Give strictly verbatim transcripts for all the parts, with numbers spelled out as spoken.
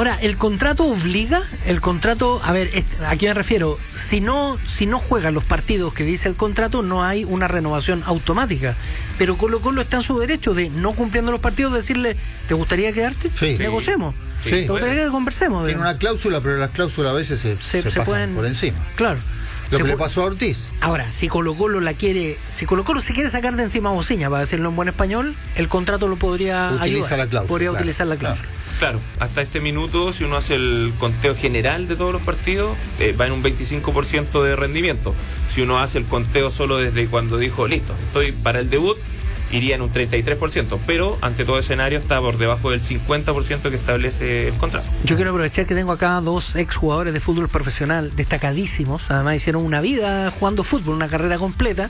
Ahora, ¿el contrato obliga? El contrato, a ver, ¿a qué me refiero? Si no, si no juegan los partidos que dice el contrato, no hay una renovación automática. Pero Colo Colo está en su derecho de, no cumpliendo los partidos, decirle, ¿te gustaría quedarte? Sí. Negociemos. Sí. ¿Te gustaría que conversemos? Tiene una cláusula, pero las cláusulas a veces se, se, se, se pasan pueden, por encima. Claro. Lo se que pu- le pasó a Ortiz. Ahora, si Colo Colo la quiere, si Colo Colo se quiere sacar de encima a Bociña, para decirlo en buen español, el contrato lo podría Utiliza ayudar. la cláusula, Podría claro, utilizar la cláusula. claro. Claro, hasta este minuto, si uno hace el conteo general de todos los partidos, eh, va en un veinticinco por ciento de rendimiento. Si uno hace el conteo solo desde cuando dijo, listo, estoy para el debut, iría en un treinta y tres por ciento, pero ante todo escenario está por debajo del cincuenta por ciento que establece el contrato. Yo quiero aprovechar que tengo acá dos exjugadores de fútbol profesional destacadísimos, además hicieron una vida jugando fútbol, una carrera completa,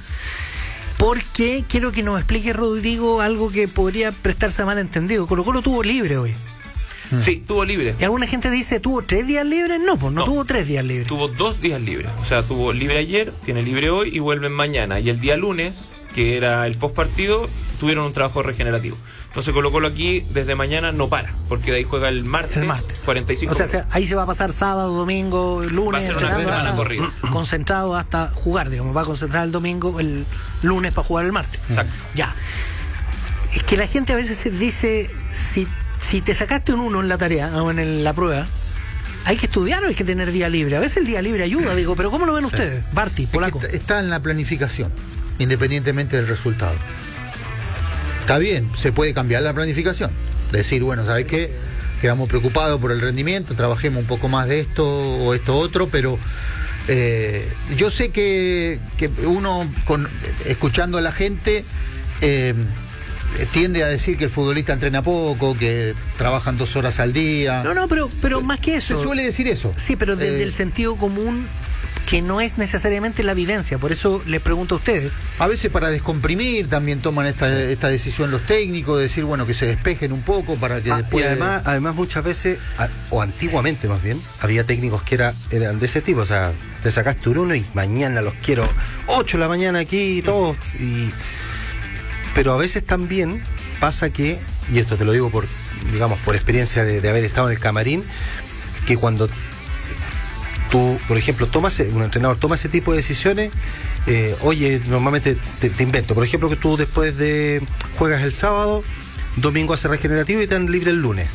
porque quiero que nos explique, Rodrigo, algo que podría prestarse a malentendido. Colo Colo tuvo libre hoy. Sí, tuvo libre. Y alguna gente dice, ¿tuvo tres días libres? No, pues no, No. tuvo tres días libres. Tuvo dos días libres, o sea, tuvo libre ayer, tiene libre hoy y vuelven mañana. Y el día lunes, que era el post partido, tuvieron un trabajo regenerativo. Entonces Colo Colo aquí desde mañana no para, porque de ahí juega el martes, El martes. cuarenta y cinco. O sea, se- ahí se va a pasar sábado, domingo, lunes, Va a ser una entrenando semana hasta- corrida. concentrado hasta jugar, digamos, va a concentrar el domingo, el lunes para jugar el martes. Exacto. Ya. Es que la gente a veces se dice, si, si te sacaste un uno en la tarea o en el- la prueba, ¿hay que estudiar o hay que tener día libre? A veces el día libre ayuda, digo, pero ¿cómo lo ven Sí. ustedes? Barty, Es que polaco. está, está en la planificación, independientemente del resultado. Está bien, se puede cambiar la planificación. Decir, bueno, ¿sabes qué? Quedamos preocupados por el rendimiento, trabajemos un poco más de esto o esto otro, pero eh, yo sé que, que uno, con, escuchando a la gente, eh, tiende a decir que el futbolista entrena poco, que trabajan dos horas al día. No, no, pero, pero más que eso. Se suele decir eso. Sí, pero desde Eh, el sentido común, que no es necesariamente la vivencia. Por eso les pregunto a ustedes. A veces para descomprimir también toman esta, esta decisión los técnicos, de decir, bueno, que se despejen un poco para que Ah, después... y además, además muchas veces, a- o antiguamente más bien, había técnicos que era, eran de ese tipo, o sea, te sacaste un uno y mañana los quiero ocho de la mañana aquí y todos. Y... Pero a veces también pasa que, y esto te lo digo por, digamos, por experiencia de, de haber estado en el camarín, que cuando tú, por ejemplo, tomas, un entrenador toma ese tipo de decisiones, eh, oye, normalmente te, te invento, por ejemplo, que tú después de juegas el sábado, domingo hace regenerativo y te dan libre el lunes.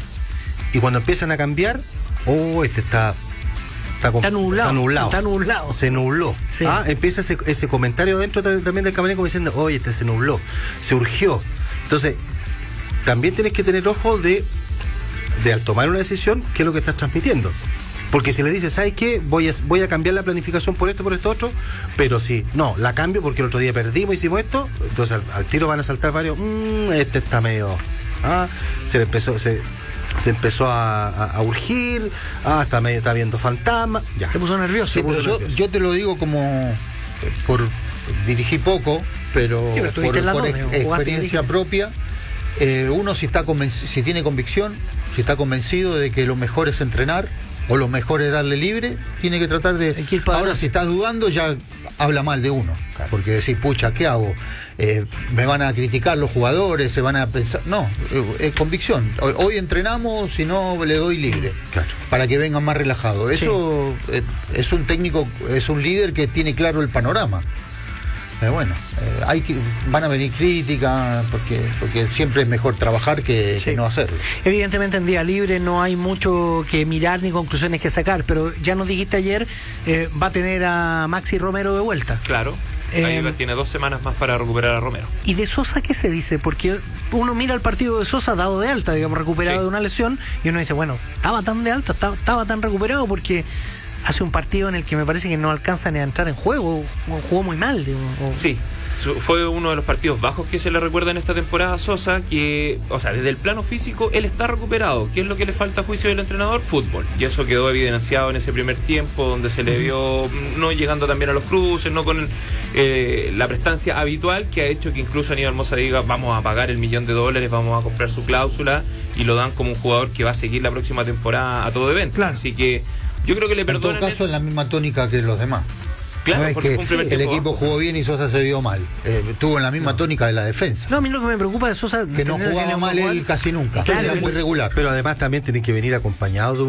Y cuando empiezan a cambiar, oh, este está está, Está nublado, está nublado. está nublado. Se nubló. Sí. Ah, empieza ese, ese comentario dentro también del camarín como diciendo, oye, este se nubló, se urgió. Entonces, también tienes que tener ojo de, de al tomar una decisión, qué es lo que estás transmitiendo. Porque si le dices, ¿sabes qué? Voy a, voy a cambiar la planificación por esto, por esto otro, pero si no, la cambio porque el otro día perdimos, hicimos esto, entonces al, al tiro van a saltar varios, mmm, este está medio, ah, se le empezó, se, se empezó a, a, a urgir, ah, está, medio, está viendo fantasmas, ya. Se puso nervioso. Sí, se puso pero yo, nervioso. yo te lo digo como eh, por dirigí poco, pero, Sí, pero por, estuviste en la por dos, ex- digamos, jugaste y experiencia dirigiste. propia, eh, uno si está convenci- si tiene convicción, si está convencido de que lo mejor es entrenar o lo mejor es darle libre, tiene que tratar de... Hay que ir para Ahora, adelante. si estás dudando, ya habla mal de uno, porque decir, pucha, ¿qué hago? Eh, me van a criticar los jugadores, se van a pensar... No, eh, es convicción. Hoy, hoy entrenamos, si no, le doy libre, Claro. para que vengan más relajados. Eso eh, es un técnico, es un líder que tiene claro el panorama. Pero bueno, eh, hay que, van a venir críticas, porque, porque siempre es mejor trabajar que, Sí. que no hacerlo. Evidentemente en día libre no hay mucho que mirar ni conclusiones que sacar, pero ya nos dijiste ayer, eh, va a tener a Maxi Romero de vuelta. Claro, Eh, ahí va- tiene dos semanas más para recuperar a Romero. ¿Y de Sosa qué se dice? Porque uno mira el partido de Sosa dado de alta, digamos, recuperado Sí. de una lesión, y uno dice, bueno, estaba tan de alta, estaba, estaba tan recuperado porque hace un partido en el que me parece que no alcanza ni a entrar en juego, o jugó muy mal. Digo, o- Sí, su- fue uno de los partidos bajos que se le recuerda en esta temporada a Sosa, que, o sea, desde el plano físico, él está recuperado. ¿Qué es lo que le falta a juicio del entrenador? Fútbol. Y eso quedó evidenciado en ese primer tiempo, donde se le vio mm, no llegando también a los cruces, no con eh, la prestancia habitual, que ha hecho que incluso Aníbal Mosa diga, vamos a pagar el millón de dólares, vamos a comprar su cláusula, y lo dan como un jugador que va a seguir la próxima temporada a todo evento. Claro. Así que yo creo que le En todo perdonan. caso, en la misma tónica que los demás. Claro, no es porque que fue un primer el tiempo equipo bajo. jugó bien y Sosa se vio mal. Eh, estuvo en la misma tónica de la defensa. No, a mí lo que me preocupa de Sosa... que no tener jugaba línea mal jugar- él casi nunca. Claro, Era pero- muy regular. Pero además también tienen que venir acompañados de